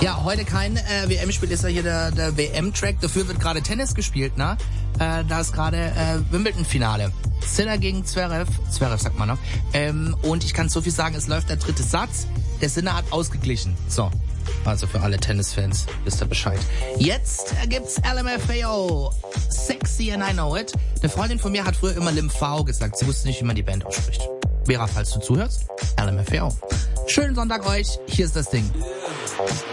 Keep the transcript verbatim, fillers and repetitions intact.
Ja, heute kein äh, W M-Spiel, ist ja hier der, der W M-Track. Dafür wird gerade Tennis gespielt, ne? Äh, da ist gerade äh, Wimbledon-Finale. Sinner gegen Zverev. Zverev sagt man noch. Ähm, und ich kann so viel sagen, es läuft der dritte Satz. Der Sinner hat ausgeglichen. So, also für alle Tennisfans wisst ihr Bescheid. Jetzt äh, gibt's L M F A O. Sexy and I know it. Eine Freundin von mir hat früher immer Limfao gesagt. Sie wusste nicht, wie man die Band ausspricht. Vera, falls du zuhörst, L M F A O. Schönen Sonntag euch. Hier ist das Ding.